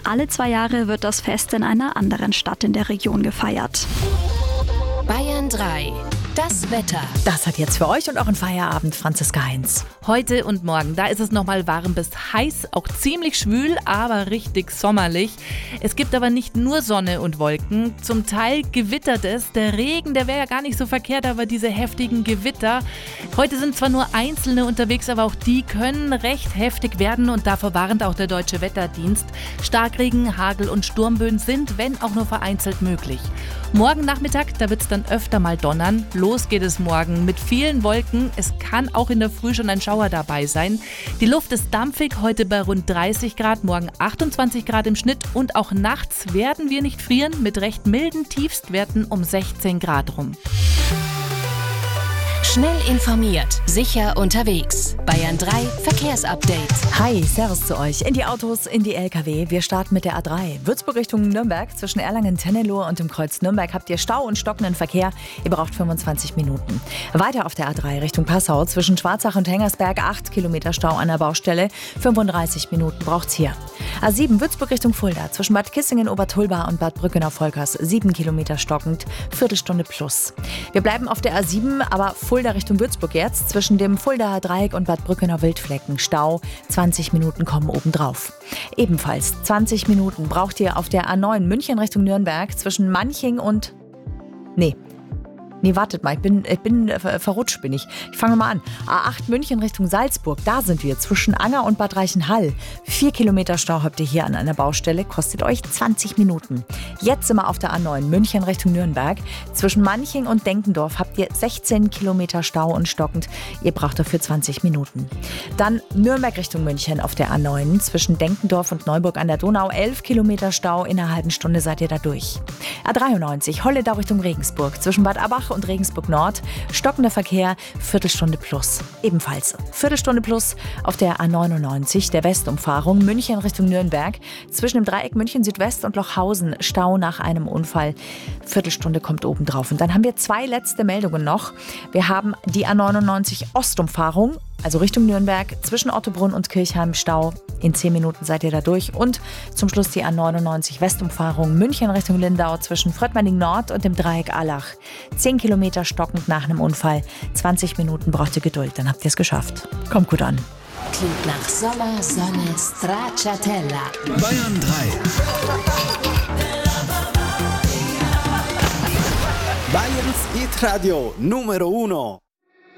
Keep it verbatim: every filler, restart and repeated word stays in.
Alle zwei Jahre wird das Fest in einer anderen Stadt in der Region gefeiert. Bayern drei. Das Wetter. Das hat jetzt für euch und euren Feierabend Franziska Heinz. Heute und morgen, da ist es nochmal warm bis heiß, auch ziemlich schwül, aber richtig sommerlich. Es gibt aber nicht nur Sonne und Wolken, zum Teil gewittert es. Der Regen, der wäre ja gar nicht so verkehrt, aber diese heftigen Gewitter. Heute sind zwar nur Einzelne unterwegs, aber auch die können recht heftig werden und davor warnt auch der Deutsche Wetterdienst. Starkregen, Hagel und Sturmböen sind, wenn auch nur vereinzelt, möglich. Morgen Nachmittag, da wird es dann öfter mal donnern. Los geht es morgen mit vielen Wolken. Es kann auch in der Früh schon ein Schauer dabei sein. Die Luft ist dampfig, heute bei rund dreißig Grad, morgen achtundzwanzig Grad im Schnitt. Und auch nachts werden wir nicht frieren, mit recht milden Tiefstwerten um sechzehn Grad rum. Schnell informiert, sicher unterwegs. Bayern drei Verkehrsupdate. Hi, Servus zu euch. In die Autos, in die L K W. Wir starten mit der A drei. Würzburg Richtung Nürnberg. Zwischen Erlangen-Tennelohe und dem Kreuz Nürnberg habt ihr Stau und stockenden Verkehr. Ihr braucht fünfundzwanzig Minuten. Weiter auf der A drei Richtung Passau. Zwischen Schwarzach und Hengersberg acht Kilometer Stau an der Baustelle. fünfunddreißig Minuten braucht's hier. A sieben Würzburg Richtung Fulda. Zwischen Bad Kissingen, Obertulba und Bad Brückenau-Volkers. sieben Kilometer stockend. Viertelstunde plus. Wir bleiben auf der A sieben, aber Fulda Richtung Würzburg jetzt. Zwischen dem Fuldaer Dreieck und Bad Brückenau-Wildflecken Stau. zwanzig Minuten kommen obendrauf. Ebenfalls zwanzig Minuten braucht ihr auf der A neun München Richtung Nürnberg. Zwischen Manching und... Nee. Nee, wartet mal, ich bin, ich bin äh, verrutscht bin ich. Ich fange mal an. A acht München Richtung Salzburg, da sind wir, zwischen Anger und Bad Reichenhall. Vier Kilometer Stau habt ihr hier an einer Baustelle, kostet euch zwanzig Minuten. Jetzt sind wir auf der A neun München Richtung Nürnberg. Zwischen Manching und Denkendorf habt ihr sechzehn Kilometer Stau und stockend. Ihr braucht dafür zwanzig Minuten. Dann Nürnberg Richtung München auf der A neun. Zwischen Denkendorf und Neuburg an der Donau elf Kilometer Stau. In einer halben Stunde seid ihr da durch. A dreiundneunzig Holledau Richtung Regensburg. Zwischen Bad Abach und Regensburg Nord. Stockender Verkehr, Viertelstunde plus. Ebenfalls Viertelstunde plus auf der A neunundneunzig, der Westumfahrung, München Richtung Nürnberg. Zwischen dem Dreieck München Südwest und Lochhausen Stau nach einem Unfall. Viertelstunde kommt obendrauf. Und dann haben wir zwei letzte Meldungen noch. Wir haben die A neunundneunzig Ostumfahrung, also Richtung Nürnberg, zwischen Ottobrunn und Kirchheim Stau. In zehn Minuten seid ihr da durch. Und zum Schluss die A neunundneunzig Westumfahrung München Richtung Lindau zwischen Fröttmanning Nord und dem Dreieck Allach. zehn Kilometer stockend nach einem Unfall. zwanzig Minuten braucht ihr Geduld, dann habt ihr es geschafft. Kommt gut an. Klingt nach Sommer, Sonne, Stracciatella. Bayern drei. Bayerns Hit Radio Numero uno.